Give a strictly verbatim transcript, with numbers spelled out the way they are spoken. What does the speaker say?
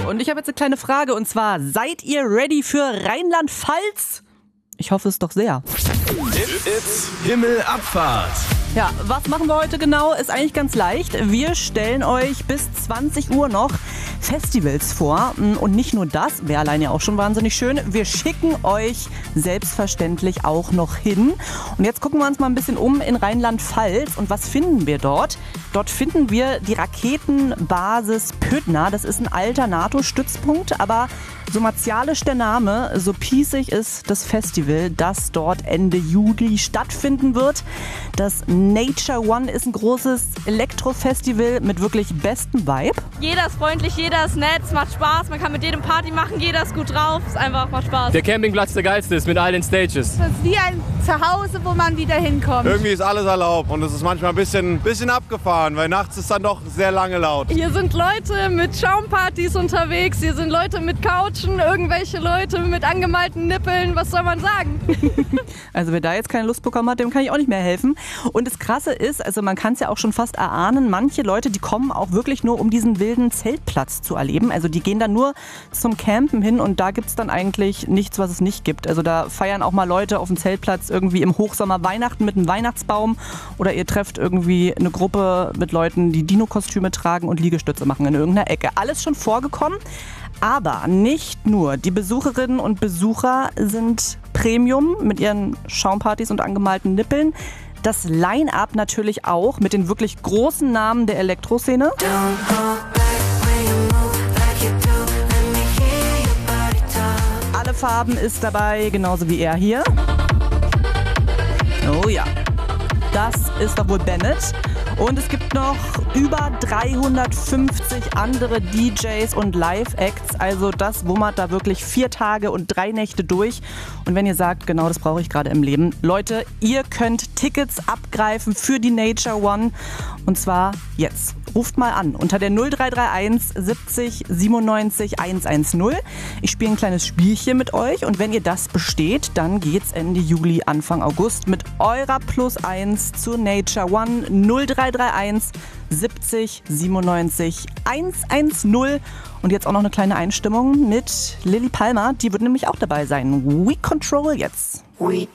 Und ich habe jetzt eine kleine Frage und zwar, seid ihr ready für Rheinland-Pfalz? Ich hoffe es doch sehr. It's Himmelabfahrt. Ja, was machen wir heute genau? Ist eigentlich ganz leicht. Wir stellen euch bis zwanzig Uhr noch Festivals vor. Und nicht nur das, wäre allein ja auch schon wahnsinnig schön. Wir schicken euch selbstverständlich auch noch hin. Und jetzt gucken wir uns mal ein bisschen um in Rheinland-Pfalz. Und was finden wir dort? Dort finden wir die Raketenbasis Pöttner. Das ist ein alter NATO-Stützpunkt, aber so martialisch der Name, so pießig ist das Festival, das dort Ende Juli stattfinden wird. Das Nature One ist ein großes Elektrofestival mit wirklich bestem Vibe. Jeder ist freundlich, jeder ist nett, es macht Spaß, man kann mit jedem Party machen, jeder ist gut drauf, es einfach macht Spaß. Der Campingplatz der geilste ist mit all den Stages. Das ist wie ein Zuhause, wo man wieder hinkommt. Irgendwie ist alles erlaubt und es ist manchmal ein bisschen, bisschen abgefahren, weil nachts ist dann doch sehr lange laut. Hier sind Leute mit Schaumpartys unterwegs, hier sind Leute mit Couchen, irgendwelche Leute mit angemalten Nippeln, was soll man sagen? Also wer da jetzt keine Lust bekommen hat, dem kann ich auch nicht mehr helfen. Und das Krasse ist, also man kann es ja auch schon fast erahnen, manche Leute, die kommen auch wirklich nur, um diesen wilden Zeltplatz zu erleben. Also die gehen dann nur zum Campen hin und da gibt es dann eigentlich nichts, was es nicht gibt. Also da feiern auch mal Leute auf dem Zeltplatz irgendwie im Hochsommer Weihnachten mit einem Weihnachtsbaum oder ihr trefft irgendwie eine Gruppe mit Leuten, die Dino-Kostüme tragen und Liegestütze machen in irgendeiner Ecke. Alles schon vorgekommen. Aber nicht nur die Besucherinnen und Besucher sind Premium mit ihren Schaumpartys und angemalten Nippeln. Das Line-Up natürlich auch mit den wirklich großen Namen der Elektroszene. Alle Farben ist dabei, genauso wie er hier. Oh ja, das ist doch wohl Bennett. Und es gibt noch über dreihundertfünfzig andere D Js und Live-Acts. Also das wummert da wirklich vier Tage und drei Nächte durch. Und wenn ihr sagt, genau das brauche ich gerade im Leben. Leute, ihr könnt Tickets abgreifen für die Nature One. Und zwar jetzt. Ruft mal an unter der null drei drei eins siebzig siebenundneunzig hundertzehn. Ich spiele ein kleines Spielchen mit euch und wenn ihr das besteht, dann geht's Ende Juli, Anfang August mit eurer Plus eins zur Nature One null drei drei eins siebzig siebenundneunzig hundertzehn. Und jetzt auch noch eine kleine Einstimmung mit Lilly Palmer, die wird nämlich auch dabei sein. We Control jetzt. We